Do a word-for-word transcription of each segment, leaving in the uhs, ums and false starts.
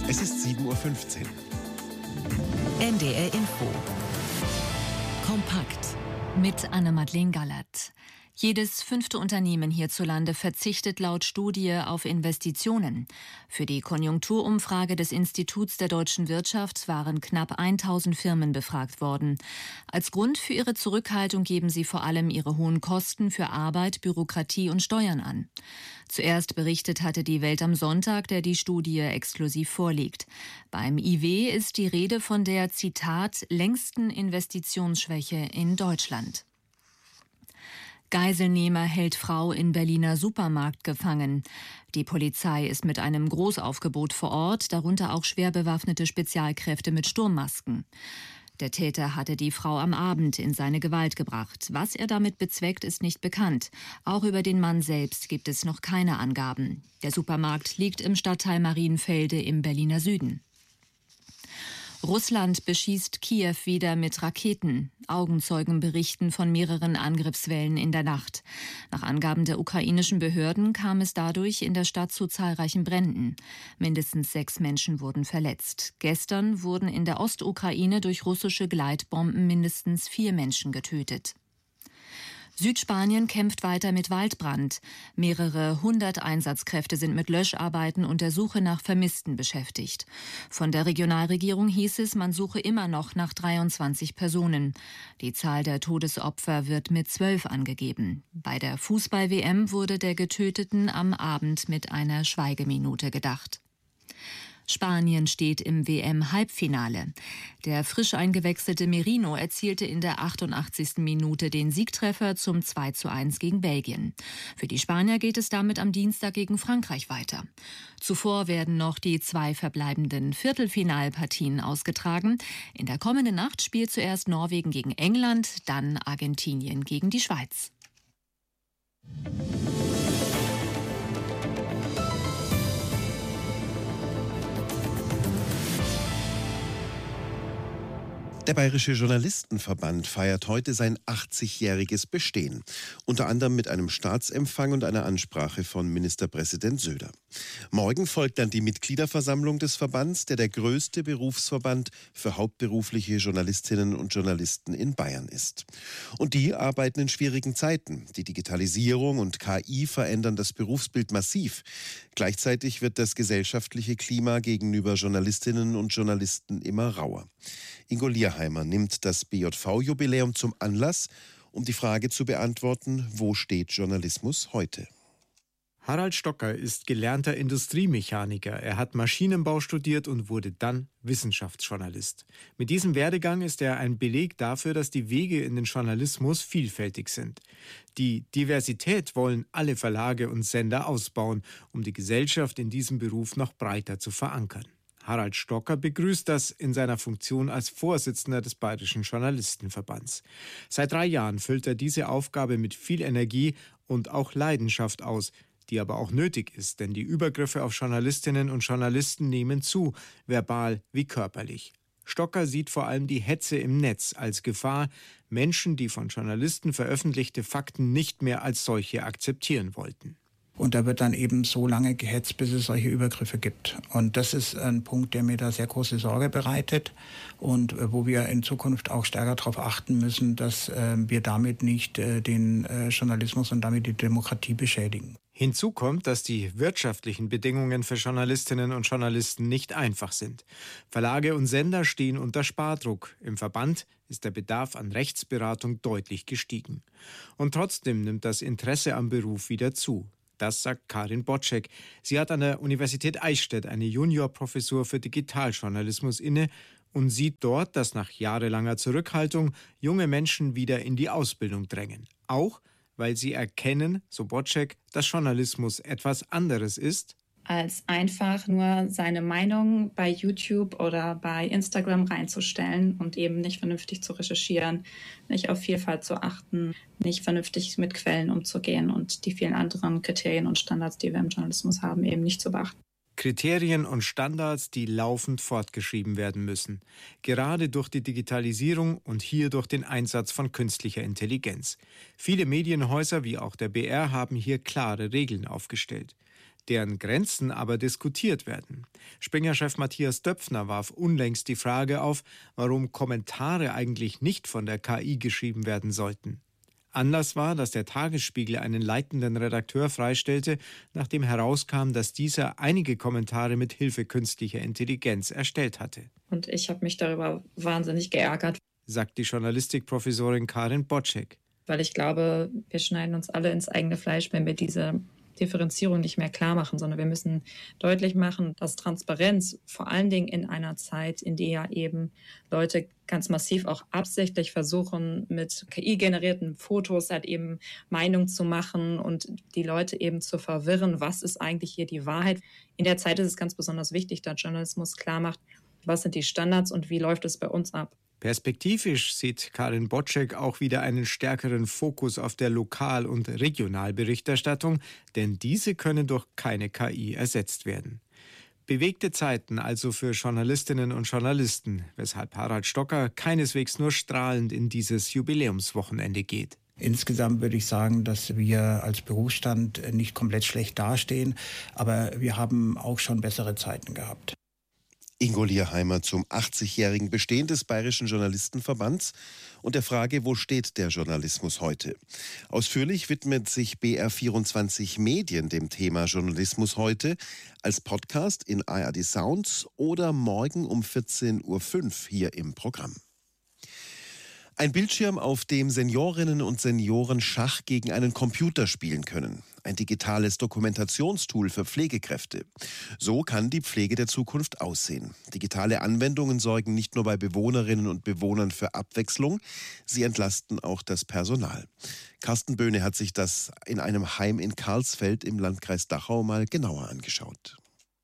Es ist sieben Uhr fünfzehn. N D R Info. Kompakt. Mit Anne-Madeleine Gallert. Jedes fünfte Unternehmen hierzulande verzichtet laut Studie auf Investitionen. Für die Konjunkturumfrage des Instituts der deutschen Wirtschaft waren knapp tausend Firmen befragt worden. Als Grund für ihre Zurückhaltung geben sie vor allem ihre hohen Kosten für Arbeit, Bürokratie und Steuern an. Zuerst berichtet hatte die Welt am Sonntag, der die Studie exklusiv vorliegt. Beim I W ist die Rede von der, Zitat, längsten Investitionsschwäche in Deutschland. Geiselnehmer hält Frau in Berliner Supermarkt gefangen. Die Polizei ist mit einem Großaufgebot vor Ort, darunter auch schwer bewaffnete Spezialkräfte mit Sturmmasken. Der Täter hatte die Frau am Abend in seine Gewalt gebracht. Was er damit bezweckt, ist nicht bekannt. Auch über den Mann selbst gibt es noch keine Angaben. Der Supermarkt liegt im Stadtteil Marienfelde im Berliner Süden. Russland beschießt Kiew wieder mit Raketen. Augenzeugen berichten von mehreren Angriffswellen in der Nacht. Nach Angaben der ukrainischen Behörden kam es dadurch in der Stadt zu zahlreichen Bränden. Mindestens sechs Menschen wurden verletzt. Gestern wurden in der Ostukraine durch russische Gleitbomben mindestens vier Menschen getötet. Südspanien kämpft weiter mit Waldbrand. Mehrere hundert Einsatzkräfte sind mit Löscharbeiten und der Suche nach Vermissten beschäftigt. Von der Regionalregierung hieß es, man suche immer noch nach dreiundzwanzig Personen. Die Zahl der Todesopfer wird mit zwölf angegeben. Bei der Fußball-W M wurde der Getöteten am Abend mit einer Schweigeminute gedacht. Spanien steht im W M-Halbfinale. Der frisch eingewechselte Merino erzielte in der achtundachtzigsten Minute den Siegtreffer zum zwei zu eins gegen Belgien. Für die Spanier geht es damit am Dienstag gegen Frankreich weiter. Zuvor werden noch die zwei verbleibenden Viertelfinalpartien ausgetragen. In der kommenden Nacht spielt zuerst Norwegen gegen England, dann Argentinien gegen die Schweiz. Der Bayerische Journalistenverband feiert heute sein achtzigjähriges Bestehen. Unter anderem mit einem Staatsempfang und einer Ansprache von Ministerpräsident Söder. Morgen folgt dann die Mitgliederversammlung des Verbands, der der größte Berufsverband für hauptberufliche Journalistinnen und Journalisten in Bayern ist. Und die arbeiten in schwierigen Zeiten. Die Digitalisierung und K I verändern das Berufsbild massiv. Gleichzeitig wird das gesellschaftliche Klima gegenüber Journalistinnen und Journalisten immer rauer. Ingo Lierheimer nimmt das B J V-Jubiläum zum Anlass, um die Frage zu beantworten, wo steht Journalismus heute? Harald Stocker ist gelernter Industriemechaniker. Er hat Maschinenbau studiert und wurde dann Wissenschaftsjournalist. Mit diesem Werdegang ist er ein Beleg dafür, dass die Wege in den Journalismus vielfältig sind. Die Diversität wollen alle Verlage und Sender ausbauen, um die Gesellschaft in diesem Beruf noch breiter zu verankern. Harald Stocker begrüßt das in seiner Funktion als Vorsitzender des Bayerischen Journalistenverbands. Seit drei Jahren füllt er diese Aufgabe mit viel Energie und auch Leidenschaft aus, die aber auch nötig ist, denn die Übergriffe auf Journalistinnen und Journalisten nehmen zu, verbal wie körperlich. Stocker sieht vor allem die Hetze im Netz als Gefahr, Menschen, die von Journalisten veröffentlichte Fakten nicht mehr als solche akzeptieren wollten. Und da wird dann eben so lange gehetzt, bis es solche Übergriffe gibt. Und das ist ein Punkt, der mir da sehr große Sorge bereitet und wo wir in Zukunft auch stärker darauf achten müssen, dass äh, wir damit nicht äh, den äh, Journalismus und damit die Demokratie beschädigen. Hinzu kommt, dass die wirtschaftlichen Bedingungen für Journalistinnen und Journalisten nicht einfach sind. Verlage und Sender stehen unter Spardruck. Im Verband ist der Bedarf an Rechtsberatung deutlich gestiegen. Und trotzdem nimmt das Interesse am Beruf wieder zu. Das sagt Karin Boczek. Sie hat an der Universität Eichstätt eine Juniorprofessur für Digitaljournalismus inne und sieht dort, dass nach jahrelanger Zurückhaltung junge Menschen wieder in die Ausbildung drängen. Auch, weil sie erkennen, so Boczek, dass Journalismus etwas anderes ist, als einfach nur seine Meinung bei YouTube oder bei Instagram reinzustellen und eben nicht vernünftig zu recherchieren, nicht auf Vielfalt zu achten, nicht vernünftig mit Quellen umzugehen und die vielen anderen Kriterien und Standards, die wir im Journalismus haben, eben nicht zu beachten. Kriterien und Standards, die laufend fortgeschrieben werden müssen. Gerade durch die Digitalisierung und hier durch den Einsatz von künstlicher Intelligenz. Viele Medienhäuser wie auch der B R haben hier klare Regeln aufgestellt. deren Grenzen aber diskutiert werden. Springer-Chef Matthias Döpfner warf unlängst die Frage auf, warum Kommentare eigentlich nicht von der K I geschrieben werden sollten. Anlass war, dass der Tagesspiegel einen leitenden Redakteur freistellte, nachdem herauskam, dass dieser einige Kommentare mit Hilfe künstlicher Intelligenz erstellt hatte. Und ich habe mich darüber wahnsinnig geärgert, sagt die Journalistikprofessorin Karin Boczek. Weil ich glaube, wir schneiden uns alle ins eigene Fleisch, wenn wir diese Differenzierung nicht mehr klar machen, sondern wir müssen deutlich machen, dass Transparenz vor allen Dingen in einer Zeit, in der ja eben Leute ganz massiv auch absichtlich versuchen, mit K I-generierten Fotos halt eben Meinung zu machen und die Leute eben zu verwirren, was ist eigentlich hier die Wahrheit. In der Zeit ist es ganz besonders wichtig, dass Journalismus klar macht, was sind die Standards und wie läuft es bei uns ab. Perspektivisch sieht Karin Boczek auch wieder einen stärkeren Fokus auf der Lokal- und Regionalberichterstattung, denn diese können durch keine K I ersetzt werden. Bewegte Zeiten also für Journalistinnen und Journalisten, weshalb Harald Stocker keineswegs nur strahlend in dieses Jubiläumswochenende geht. Insgesamt würde ich sagen, dass wir als Berufsstand nicht komplett schlecht dastehen, aber wir haben auch schon bessere Zeiten gehabt. Ingo Lierheimer zum achtzigjährigen Bestehen des Bayerischen Journalistenverbands und der Frage, wo steht der Journalismus heute? Ausführlich widmet sich B R vierundzwanzig Medien dem Thema Journalismus heute als Podcast in A R D Sounds oder morgen um vierzehn Uhr fünf hier im Programm. Ein Bildschirm, auf dem Seniorinnen und Senioren Schach gegen einen Computer spielen können. Ein digitales Dokumentationstool für Pflegekräfte. So kann die Pflege der Zukunft aussehen. Digitale Anwendungen sorgen nicht nur bei Bewohnerinnen und Bewohnern für Abwechslung, sie entlasten auch das Personal. Carsten Böhne hat sich das in einem Heim in Karlsfeld im Landkreis Dachau mal genauer angeschaut.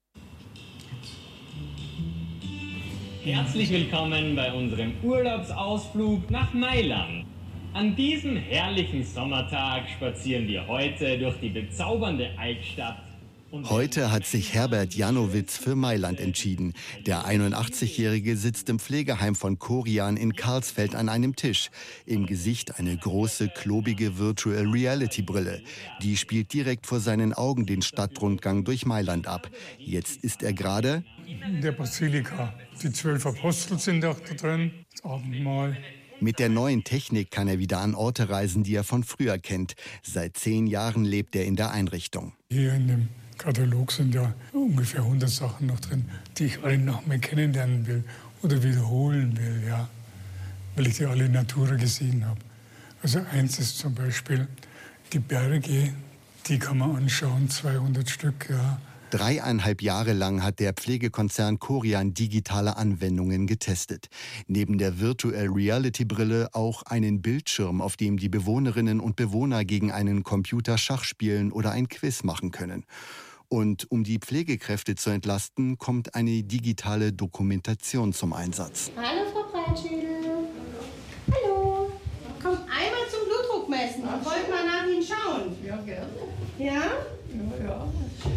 Herzlich willkommen bei unserem Urlaubsausflug nach Mailand. An diesem herrlichen Sommertag spazieren wir heute durch die bezaubernde Altstadt. Heute hat sich Herbert Janowitz für Mailand entschieden. Der einundachtzigjährige sitzt im Pflegeheim von Korian in Karlsfeld an einem Tisch. Im Gesicht eine große, klobige Virtual Reality Brille. Die spielt direkt vor seinen Augen den Stadtrundgang durch Mailand ab. Jetzt ist er gerade in der Basilika. Die zwölf Apostel sind auch da drin, das Abendmahl. Mit der neuen Technik kann er wieder an Orte reisen, die er von früher kennt. Seit zehn Jahren lebt er in der Einrichtung. Hier in dem Katalog sind ja ungefähr hundert Sachen noch drin, die ich alle noch mehr kennenlernen will oder wiederholen will, ja, weil ich die alle in Natura gesehen habe. Also eins ist zum Beispiel die Berge, die kann man anschauen, zweihundert Stück, ja. Dreieinhalb Jahre lang hat der Pflegekonzern Korian digitale Anwendungen getestet. Neben der Virtual Reality Brille auch einen Bildschirm, auf dem die Bewohnerinnen und Bewohner gegen einen Computer Schach spielen oder ein Quiz machen können. Und um die Pflegekräfte zu entlasten, kommt eine digitale Dokumentation zum Einsatz. Hallo Frau Breitschädel. Hallo. Kommt einmal zum Blutdruck messen und wollt mal nach Ihnen schauen. Ja, gerne. Ja? Ja, ja.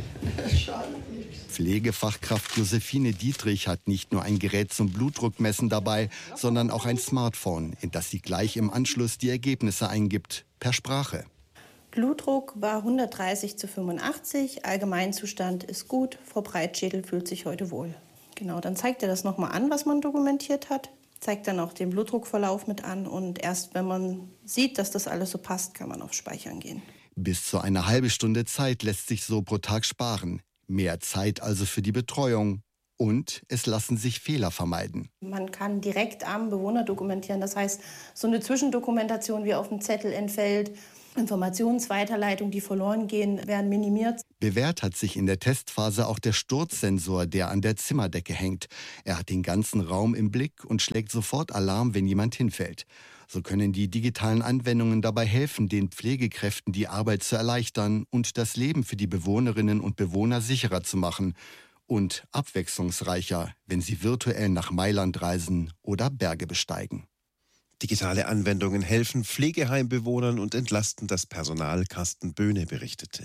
Pflegefachkraft Josephine Dietrich hat nicht nur ein Gerät zum Blutdruckmessen dabei, sondern auch ein Smartphone, in das sie gleich im Anschluss die Ergebnisse eingibt, per Sprache. Blutdruck war hundertdreißig zu fünfundachtzig, Allgemeinzustand ist gut, Frau Breitschädel fühlt sich heute wohl. Genau, dann zeigt er das nochmal an, was man dokumentiert hat, zeigt dann auch den Blutdruckverlauf mit an und erst wenn man sieht, dass das alles so passt, kann man auf Speichern gehen. Bis zu eine halbe Stunde Zeit lässt sich so pro Tag sparen. Mehr Zeit also für die Betreuung. Und es lassen sich Fehler vermeiden. Man kann direkt am Bewohner dokumentieren. Das heißt, so eine Zwischendokumentation wie auf dem Zettel entfällt. Informationsweiterleitung, die verloren gehen, werden minimiert. Bewährt hat sich in der Testphase auch der Sturzsensor, der an der Zimmerdecke hängt. Er hat den ganzen Raum im Blick und schlägt sofort Alarm, wenn jemand hinfällt. So können die digitalen Anwendungen dabei helfen, den Pflegekräften die Arbeit zu erleichtern und das Leben für die Bewohnerinnen und Bewohner sicherer zu machen. Und abwechslungsreicher, wenn sie virtuell nach Mailand reisen oder Berge besteigen. Digitale Anwendungen helfen Pflegeheimbewohnern und entlasten das Personal, Carsten Böhne berichtete.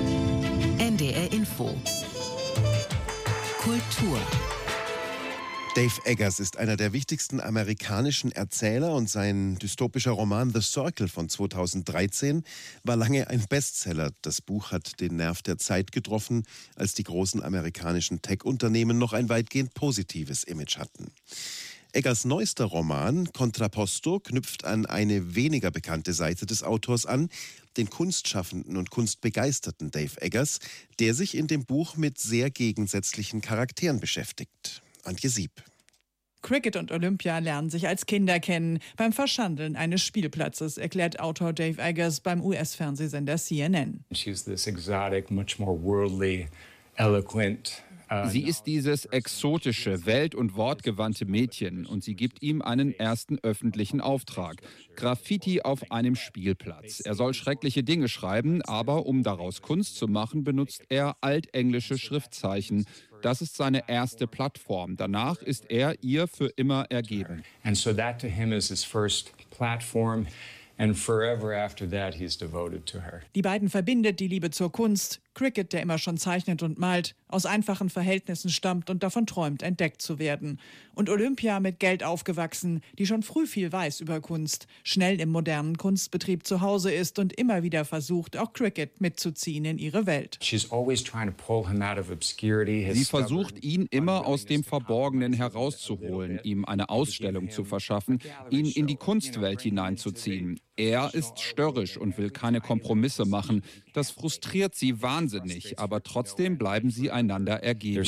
N D R Info. Kultur. Dave Eggers ist einer der wichtigsten amerikanischen Erzähler und sein dystopischer Roman The Circle von zweitausenddreizehn war lange ein Bestseller. Das Buch hat den Nerv der Zeit getroffen, als die großen amerikanischen Tech-Unternehmen noch ein weitgehend positives Image hatten. Eggers neuester Roman Contrapposto knüpft an eine weniger bekannte Seite des Autors an, den kunstschaffenden und kunstbegeisterten Dave Eggers, der sich in dem Buch mit sehr gegensätzlichen Charakteren beschäftigt. Antje Sieb. Cricket und Olympia lernen sich als Kinder kennen, beim Verschandeln eines Spielplatzes, erklärt Autor Dave Eggers beim U S-Fernsehsender C N N. She's this exotic, much more worldly, eloquent. Sie ist dieses exotische, welt- und wortgewandte Mädchen und sie gibt ihm einen ersten öffentlichen Auftrag. Graffiti auf einem Spielplatz. Er soll schreckliche Dinge schreiben, aber um daraus Kunst zu machen, benutzt er altenglische Schriftzeichen. Das ist seine erste Plattform. Danach ist er ihr für immer ergeben. And so that to him is his first platform. And forever after that, he's devoted to her. Die beiden verbindet die Liebe zur Kunst. Cricket, der immer schon zeichnet und malt, aus einfachen Verhältnissen stammt und davon träumt, entdeckt zu werden. Und Olympia, mit Geld aufgewachsen, die schon früh viel weiß über Kunst, schnell im modernen Kunstbetrieb zu Hause ist und immer wieder versucht, auch Cricket mitzuziehen in ihre Welt. She's always trying to pull him out of obscurity. Sie versucht, ihn immer aus dem Verborgenen herauszuholen, ihm eine Ausstellung zu verschaffen, ihn in die Kunstwelt hineinzuziehen. Er ist störrisch und will keine Kompromisse machen. Das frustriert sie wahnsinnig, aber trotzdem bleiben sie einander ergeben.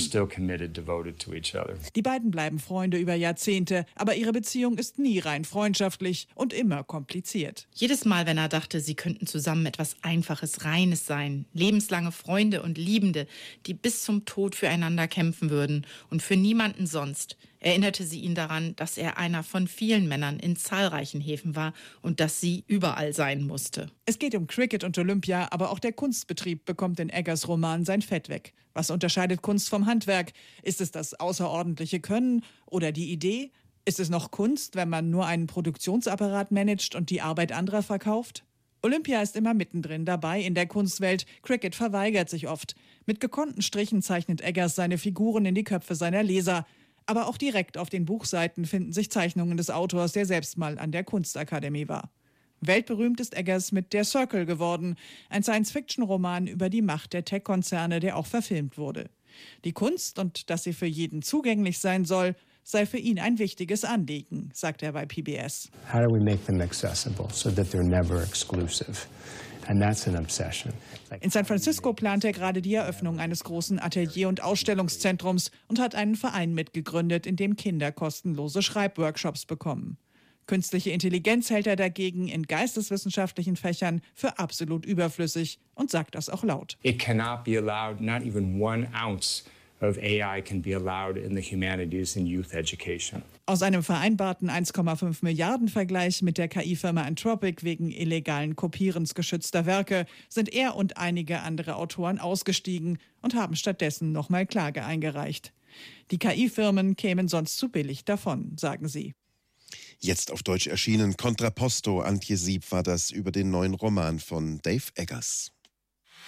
Die beiden bleiben Freunde über Jahrzehnte, aber ihre Beziehung ist nie rein freundschaftlich und immer kompliziert. Jedes Mal, wenn er dachte, sie könnten zusammen etwas Einfaches, Reines sein, lebenslange Freunde und Liebende, die bis zum Tod füreinander kämpfen würden und für niemanden sonst, erinnerte sie ihn daran, dass er einer von vielen Männern in zahlreichen Häfen war und dass sie überall sein musste. Es geht um Cricket und Olympia, aber auch der Kunstbetrieb bekommt in Eggers Roman sein Fett weg. Was unterscheidet Kunst vom Handwerk? Ist es das außerordentliche Können oder die Idee? Ist es noch Kunst, wenn man nur einen Produktionsapparat managt und die Arbeit anderer verkauft? Olympia ist immer mittendrin dabei in der Kunstwelt. Cricket verweigert sich oft. Mit gekonnten Strichen zeichnet Eggers seine Figuren in die Köpfe seiner Leser. Aber auch direkt auf den Buchseiten finden sich Zeichnungen des Autors, der selbst mal an der Kunstakademie war. Weltberühmt ist Eggers mit Der Circle geworden, ein Science-Fiction-Roman über die Macht der Tech-Konzerne, der auch verfilmt wurde. Die Kunst und dass sie für jeden zugänglich sein soll, sei für ihn ein wichtiges Anliegen, sagt er bei P B S. How do we make them accessible so that they're never exclusive? And that's an obsession. In San Francisco plant er gerade die Eröffnung eines großen Atelier- und Ausstellungszentrums und hat einen Verein mitgegründet, in dem Kinder kostenlose Schreibworkshops bekommen. Künstliche Intelligenz hält er dagegen in geisteswissenschaftlichen Fächern für absolut überflüssig und sagt das auch laut. It cannot be allowed, not even one ounce of A I can be allowed in the humanities and youth education. Aus einem vereinbarten eins Komma fünf Milliarden Vergleich mit der K I-Firma Anthropic wegen illegalen Kopierens geschützter Werke sind er und einige andere Autoren ausgestiegen und haben stattdessen nochmal Klage eingereicht. Die K I-Firmen kämen sonst zu billig davon, sagen sie. Jetzt auf Deutsch erschienen Contrapposto. Antje Sieb war das über den neuen Roman von Dave Eggers.